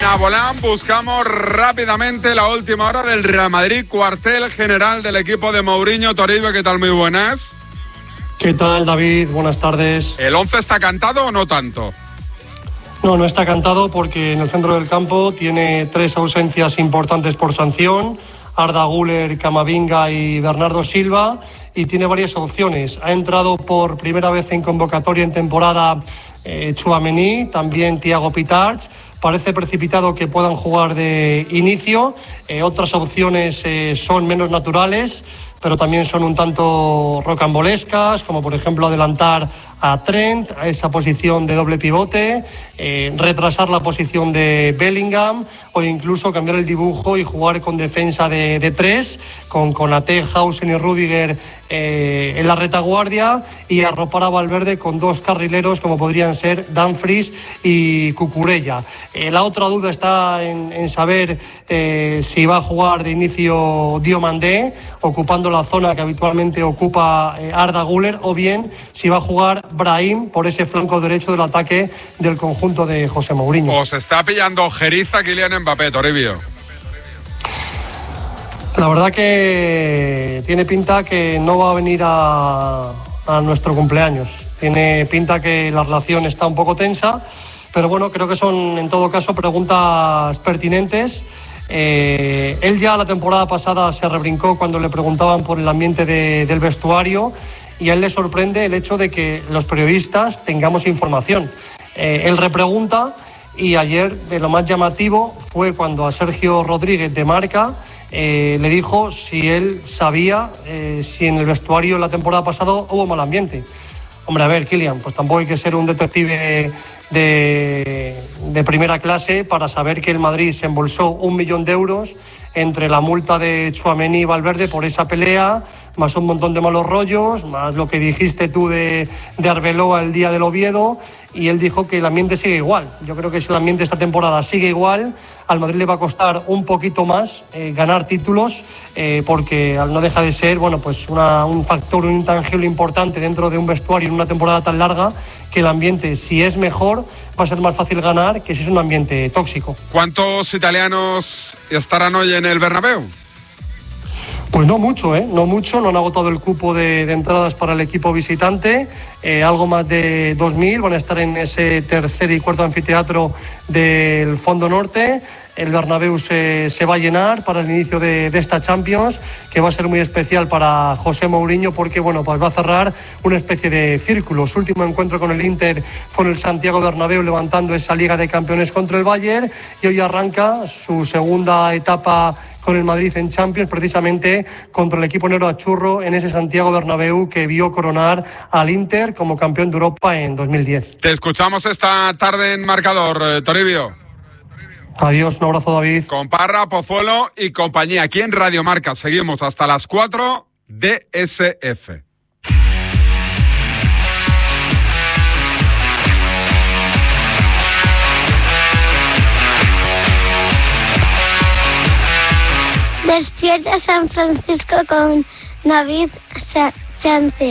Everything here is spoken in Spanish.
Bolán, buscamos rápidamente la última hora del Real Madrid, cuartel general del equipo de Mourinho. Toribio, ¿qué tal? Muy buenas. ¿Qué tal, David? Buenas tardes. ¿El 11 está cantado o no tanto? No está cantado porque en el centro del campo tiene 3 ausencias importantes por sanción: Arda Güler, Camavinga y Bernardo Silva, y tiene varias opciones. Ha entrado por primera vez en convocatoria en temporada Tchouaméni, también Thiago Pitarch. Parece precipitado que puedan jugar de inicio. Otras opciones son menos naturales, pero también son un tanto rocambolescas, como por ejemplo adelantar a Trent a esa posición de doble pivote, retrasar la posición de Bellingham o incluso cambiar el dibujo y jugar con defensa de 3, con Konaté, Hausen y Rüdiger en la retaguardia, y arropar a Valverde con 2 carrileros como podrían ser Dumfries y Cucurella. La otra duda está en saber si va a jugar de inicio Diomandé, ocupando la zona que habitualmente ocupa Arda Güler, o bien si va a jugar Brahim por ese flanco derecho del ataque del conjunto de José Mourinho. Os está pillando ojeriza Kylian Mbappé, Toribio. La verdad que tiene pinta que no va a venir a nuestro cumpleaños. Tiene pinta que la relación está un poco tensa, pero bueno, creo que son en todo caso preguntas pertinentes. Él ya la temporada pasada se rebrincó cuando le preguntaban por el ambiente del vestuario, y a él le sorprende el hecho de que los periodistas tengamos información. Él repregunta, y ayer lo más llamativo fue cuando a Sergio Rodríguez de Marca le dijo si él sabía si en el vestuario la temporada pasada hubo mal ambiente. Hombre, a ver, Kylian, pues tampoco hay que ser un detective de primera clase para saber que el Madrid se embolsó 1 millón de euros entre la multa de Tchouaméni y Valverde por esa pelea, más un montón de malos rollos, más lo que dijiste tú de Arbeloa el día del Oviedo, y él dijo que el ambiente sigue igual. Yo creo que si el ambiente esta temporada sigue igual, al Madrid le va a costar un poquito más ganar títulos, porque no deja de ser pues un factor, un intangible importante dentro de un vestuario en una temporada tan larga, que el ambiente, si es mejor, va a ser más fácil ganar que si es un ambiente tóxico. ¿Cuántos italianos estarán hoy en el Bernabéu? Pues no mucho, no han agotado el cupo de entradas para el equipo visitante, algo más de 2.000 van a estar en ese tercer y cuarto anfiteatro del Fondo Norte. El Bernabéu se va a llenar para el inicio de esta Champions, que va a ser muy especial para José Mourinho, porque pues va a cerrar una especie de círculo. Su último encuentro con el Inter fue en el Santiago Bernabéu, levantando esa Liga de Campeones contra el Bayern, y hoy arranca su segunda etapa con el Madrid en Champions, precisamente contra el equipo negro achurro en ese Santiago Bernabéu que vio coronar al Inter como campeón de Europa en 2010. Te escuchamos esta tarde en Marcador, Toribio. Adiós, un abrazo, David. Con Parra, Pozuelo y compañía, aquí en Radio Marca. Seguimos hasta las 4, DSF. Despierta San Francisco con David Chance.